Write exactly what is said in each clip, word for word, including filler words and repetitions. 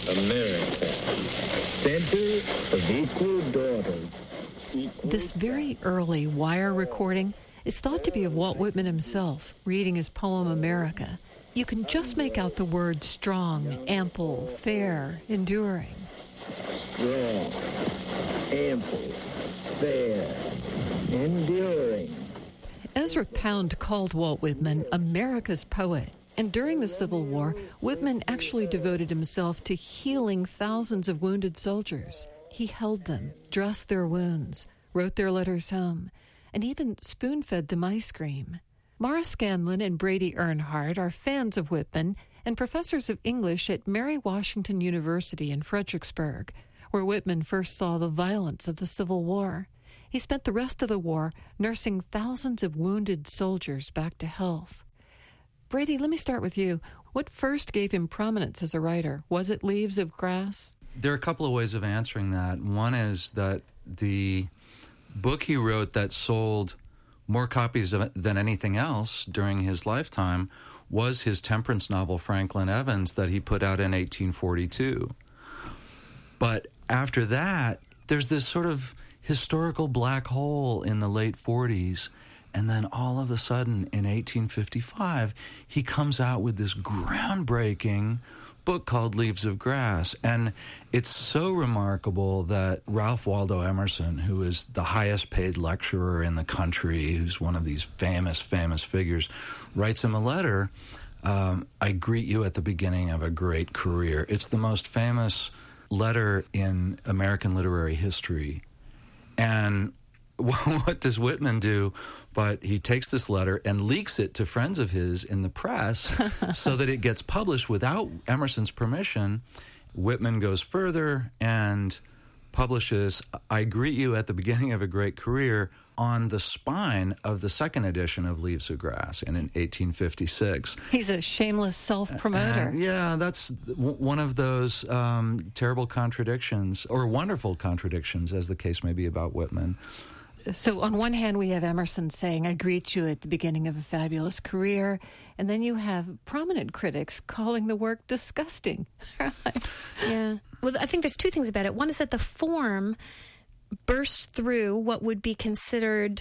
America, center of equal daughters. Equal This very early wire recording is thought to be of Walt Whitman himself, reading his poem America. You can just make out the words strong, ample, fair, enduring. Strong, ample, fair, enduring. Ezra Pound called Walt Whitman America's poet. And during the Civil War, Whitman actually devoted himself to healing thousands of wounded soldiers. He held them, dressed their wounds, wrote their letters home, and even spoon-fed them ice cream. Mara Scanlon and Brady Earnhardt are fans of Whitman and professors of English at Mary Washington University in Fredericksburg, where Whitman first saw the violence of the Civil War. He spent the rest of the war nursing thousands of wounded soldiers back to health. Brady, let me start with you. What first gave him prominence as a writer? Was it Leaves of Grass? There are a couple of ways of answering that. One is that the book he wrote that sold more copies of it than anything else during his lifetime was his temperance novel, Franklin Evans, that he put out in eighteen forty-two. But after that, there's this sort of historical black hole in the late forties. And then all of a sudden, in eighteen fifty-five, he comes out with this groundbreaking book called Leaves of Grass. And it's so remarkable that Ralph Waldo Emerson, who is the highest paid lecturer in the country, who's one of these famous, famous figures, writes him a letter, um, I greet you at the beginning of a great career. It's the most famous letter in American literary history. And what does Whitman do? But he takes this letter and leaks it to friends of his in the press so that it gets published without Emerson's permission. Whitman goes further and publishes I Greet You at the Beginning of a Great Career on the spine of the second edition of Leaves of Grass in eighteen fifty-six. He's a shameless self-promoter. Uh, yeah, that's w- one of those um, terrible contradictions, or wonderful contradictions, as the case may be about Whitman. So on one hand, we have Emerson saying, I greet you at the beginning of a fabulous career. And then you have prominent critics calling the work disgusting. Yeah. Well, I think there's two things about it. One is that the form burst through what would be considered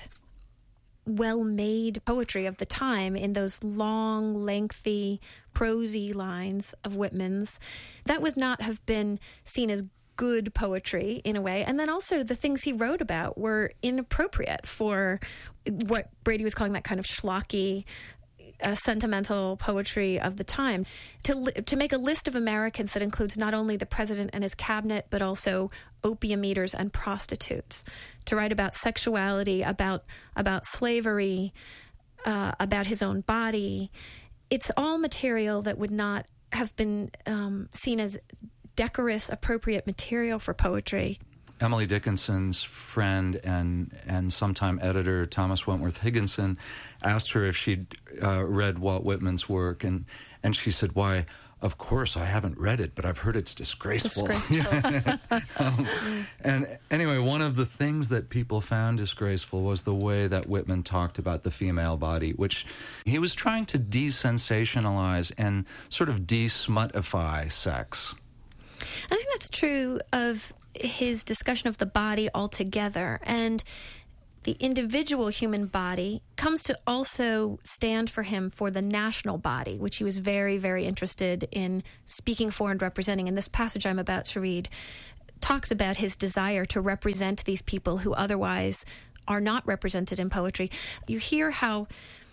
well-made poetry of the time in those long, lengthy, prosy lines of Whitman's. That would not have been seen as good poetry in a way. And then also the things he wrote about were inappropriate for what Brady was calling that kind of schlocky, uh, sentimental poetry of the time. To li- to make a list of Americans that includes not only the president and his cabinet, but also opium eaters and prostitutes. To write about sexuality, about, about slavery, uh, about his own body. It's all material that would not have been um, seen as decorous, appropriate material for poetry. Emily Dickinson's friend and and sometime editor Thomas Wentworth Higginson asked her if she'd uh, read Walt Whitman's work, and and she said, "Why, of course I haven't read it, but I've heard it's disgraceful." Disgraceful. um, and anyway, one of the things that people found disgraceful was the way that Whitman talked about the female body, which he was trying to desensationalize and sort of de-smutify sex. I think that's true of his discussion of the body altogether. And the individual human body comes to also stand for him for the national body, which he was very, very interested in speaking for and representing. And this passage I'm about to read talks about his desire to represent these people who otherwise are not represented in poetry. You hear how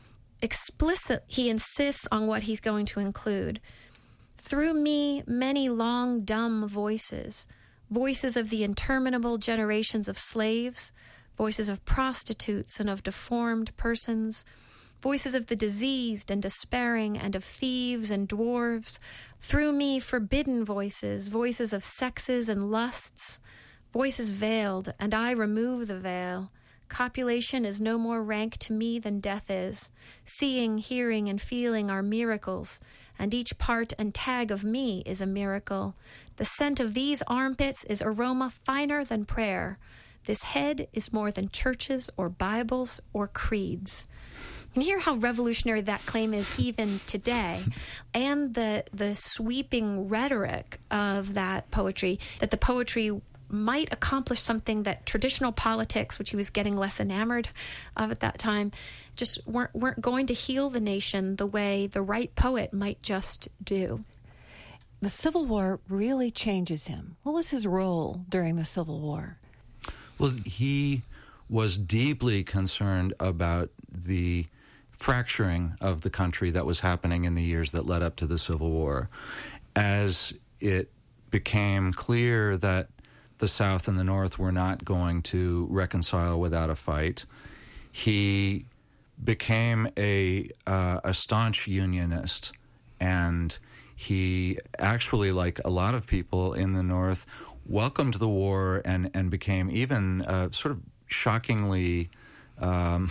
explicit he insists on what he's going to include. Through me, many long, dumb voices, voices of the interminable generations of slaves, voices of prostitutes and of deformed persons, voices of the diseased and despairing and of thieves and dwarves. Through me, forbidden voices, voices of sexes and lusts, voices veiled, and I remove the veil. Copulation is no more rank to me than death is. Seeing, hearing, and feeling are miracles, and each part and tag of me is a miracle. The scent of these armpits is aroma finer than prayer. This head is more than churches or Bibles or creeds. And hear how revolutionary that claim is even today, and the the sweeping rhetoric of that poetry, that the poetry might accomplish something that traditional politics, which he was getting less enamored of at that time, just weren't weren't going to heal the nation the way the right poet might just do. The Civil War really changes him. What was his role during the Civil War? Well, he was deeply concerned about the fracturing of the country that was happening in the years that led up to the Civil War. As it became clear that the South and the North were not going to reconcile without a fight, he became a uh, a staunch Unionist, and he actually, like a lot of people in the North, welcomed the war and, and became even uh, sort of shockingly um,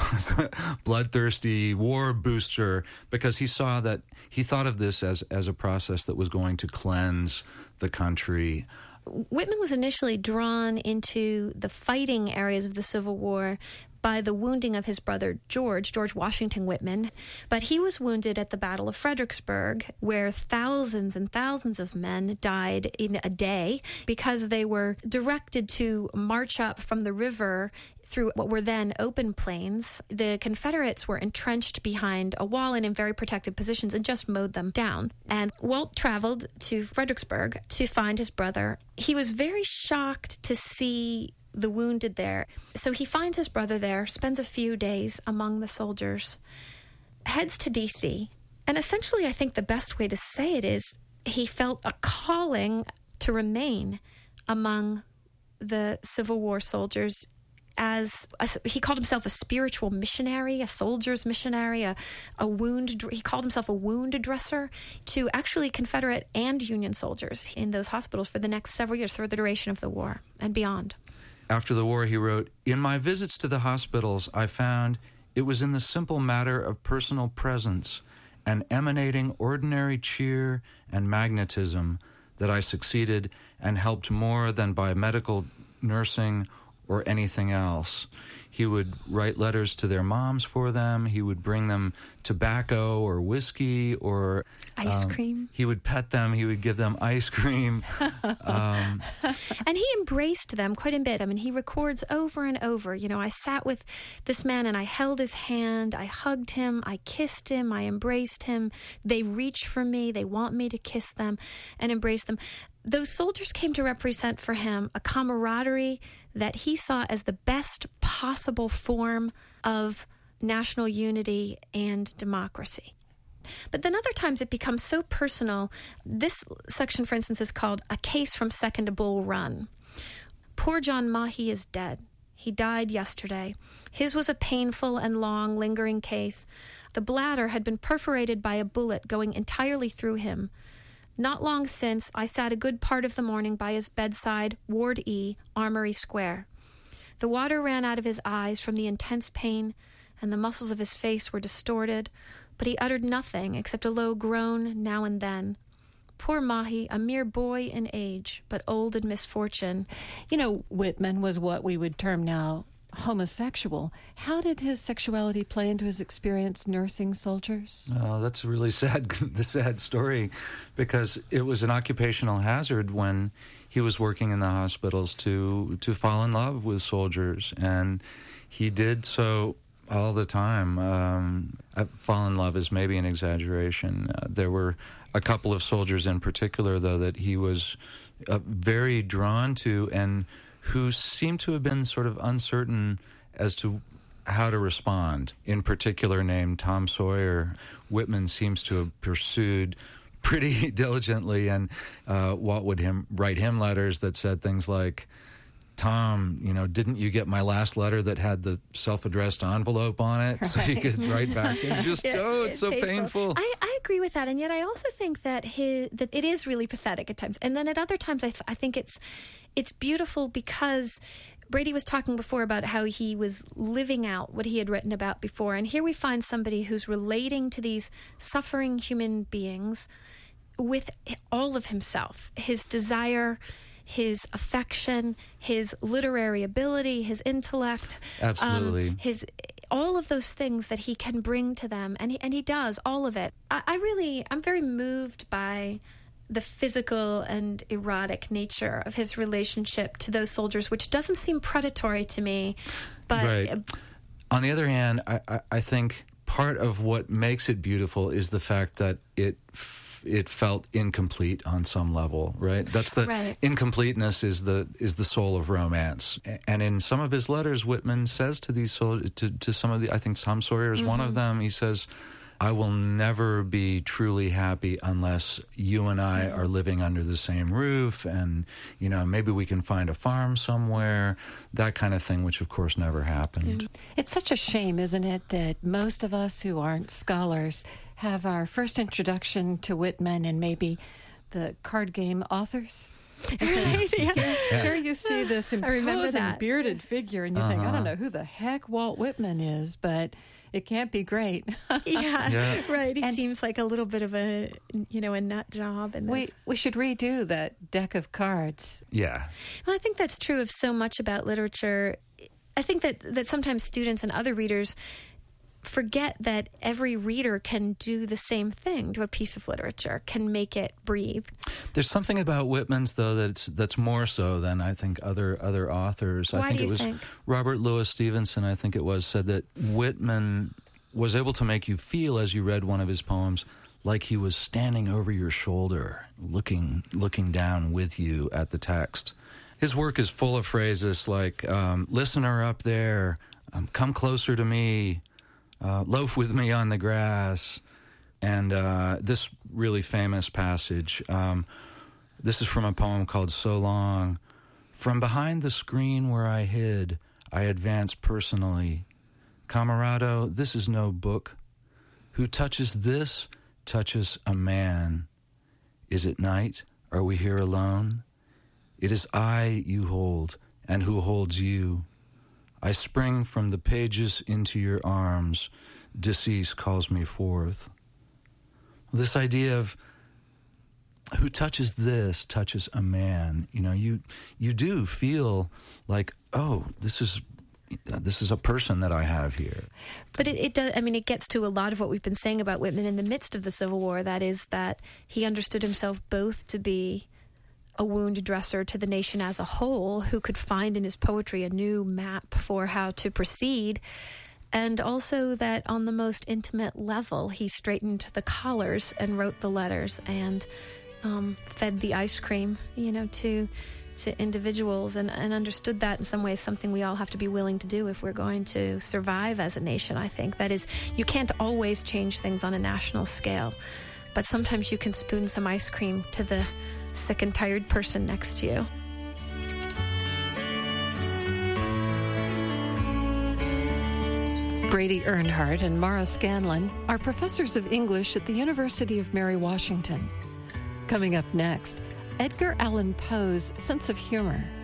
bloodthirsty war booster, because he saw that he thought of this as, as a process that was going to cleanse the country. Whitman was initially drawn into the fighting areas of the Civil War by the wounding of his brother George, George Washington Whitman. But he was wounded at the Battle of Fredericksburg, where thousands and thousands of men died in a day because they were directed to march up from the river through what were then open plains. The Confederates were entrenched behind a wall and in very protected positions and just mowed them down. And Walt traveled to Fredericksburg to find his brother. He was very shocked to see the wounded there. So he finds his brother there, spends a few days among the soldiers, heads to D C, and essentially I think the best way to say it is he felt a calling to remain among the Civil War soldiers as a, he called himself a spiritual missionary, a soldier's missionary, a, a wound, he called himself a wound dresser to actually Confederate and Union soldiers in those hospitals for the next several years, for the duration of the war and beyond. After the war, he wrote, "In my visits to the hospitals, I found it was in the simple matter of personal presence and emanating ordinary cheer and magnetism that I succeeded and helped more than by medical nursing or anything else." He would write letters to their moms for them. He would bring them tobacco or whiskey or ice um, cream. He would pet them. He would give them ice cream. um, and he embraced them quite a bit. I mean, he records over and over, you know, I sat with this man and I held his hand. I hugged him. I kissed him. I embraced him. They reach for me. They want me to kiss them and embrace them. Those soldiers came to represent for him a camaraderie that he saw as the best possible form of national unity and democracy. But then other times it becomes so personal. This section, for instance, is called A Case from Second Bull Run. Poor John Mahy is dead. He died yesterday. His was a painful and long, lingering case. The bladder had been perforated by a bullet going entirely through him. Not long since, I sat a good part of the morning by his bedside, Ward E, Armory Square. The water ran out of his eyes from the intense pain, and the muscles of his face were distorted, but he uttered nothing except a low groan now and then. Poor Mahy, a mere boy in age, but old in misfortune. You know, Whitman was what we would term now homosexual. How did his sexuality play into his experience nursing soldiers? Oh, that's a really sad, the sad story, because it was an occupational hazard when he was working in the hospitals to to fall in love with soldiers, and he did so all the time. Um, fall in love is maybe an exaggeration. Uh, there were a couple of soldiers in particular, though, that he was uh, very drawn to, and who seemed to have been sort of uncertain as to how to respond. In particular, named Tom Sawyer, Whitman seems to have pursued pretty diligently, and uh, Walt would him write him letters that said things like, "Tom, you know, didn't you get my last letter that had the self-addressed envelope on it?" Right. So he could write back to him. Just, yeah, oh, it's so painful. painful. I, I agree with that, and yet I also think that his, that it is really pathetic at times. And then at other times, I, th- I think it's it's beautiful because Brady was talking before about how he was living out what he had written about before. And here we find somebody who's relating to these suffering human beings with all of himself, his desire, his affection, his literary ability, his intellect. Absolutely. Um, his all of those things that he can bring to them, and he, and he does all of it. I, I really, I'm very moved by the physical and erotic nature of his relationship to those soldiers, which doesn't seem predatory to me. But right. On the other hand, I, I, I think part of what makes it beautiful is the fact that it f- it felt incomplete on some level, right? That's the right. incompleteness is the is the soul of romance. And in some of his letters, Whitman says to these sol- to to some of the, I think Tom Sawyer is mm-hmm. one of them. He says, I will never be truly happy unless you and I are living under the same roof, and, you know, maybe we can find a farm somewhere, that kind of thing, which, of course, never happened. It's such a shame, isn't it, that most of us who aren't scholars have our first introduction to Whitman and maybe the card game authors. Right, yeah. Here, here you see this imposing bearded figure, and you uh-huh. think, I don't know who the heck Walt Whitman is, but it can't be great. yeah, yeah, right. He and seems like a little bit of a, you know, a nut job. In this. We we should redo that deck of cards. Yeah. Well, I think that's true of so much about literature. I think that, that sometimes students and other readers forget that every reader can do the same thing to a piece of literature, can make it breathe. There's something about Whitman's, though, that's that's more so than I think other other authors. Why I think do you it was think? Robert Louis Stevenson, I think it was, said that Whitman was able to make you feel as you read one of his poems like he was standing over your shoulder, looking looking down with you at the text. His work is full of phrases like, um, listener up there, um, come closer to me, Uh, loaf with me on the grass, and uh, this really famous passage. Um, this is from a poem called So Long. From behind the screen where I hid, I advanced personally. Camarado, this is no book. Who touches this touches a man. Is it night? Are we here alone? It is I you hold, and who holds you? I spring from the pages into your arms. Decease calls me forth. This idea of who touches this touches a man. You know, you you do feel like, oh, this is this is a person that I have here. But it, it does. I mean, it gets to a lot of what we've been saying about Whitman in the midst of the Civil War. That is that he understood himself both to be a wound dresser to the nation as a whole, who could find in his poetry a new map for how to proceed, and also that on the most intimate level, he straightened the collars and wrote the letters and um, fed the ice cream, you know, to to individuals, and, and understood that in some ways something we all have to be willing to do if we're going to survive as a nation, I think. That is, you can't always change things on a national scale, but sometimes you can spoon some ice cream to the sick and tired person next to you. Brady Earnhardt and Mara Scanlon are professors of English at the University of Mary Washington. Coming up next, Edgar Allan Poe's sense of humor